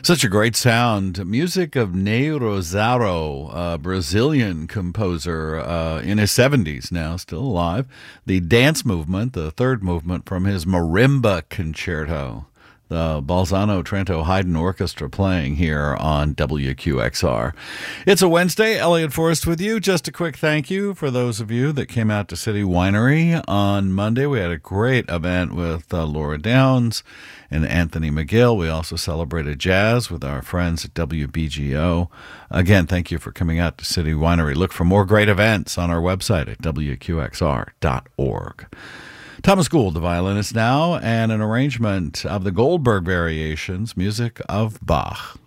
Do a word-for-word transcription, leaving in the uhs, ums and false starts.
Such a great sound. Music of Ney Rosaro, a Brazilian composer uh, in his seventies now, still alive. The dance movement, the third movement from his Marimba Concerto. The Bolzano Trento Haydn Orchestra playing here on W Q X R. It's a Wednesday. Elliot Forrest with you. Just a quick thank you for those of you that came out to City Winery on Monday. We had a great event with uh, Laura Downs and Anthony McGill. We also celebrated jazz with our friends at W B G O. Again, thank you for coming out to City Winery. Look for more great events on our website at W Q X R dot org. Thomas Gould, the violinist now, and an arrangement of the Goldberg Variations, music of Bach.